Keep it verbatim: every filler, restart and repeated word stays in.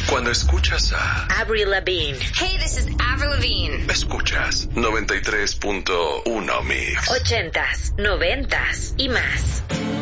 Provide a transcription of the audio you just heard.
Cuando escuchas a Avril Lavigne. Hey, this is Avril Lavigne. Escuchas noventa y tres punto uno Mix. Ochentas, noventas y más.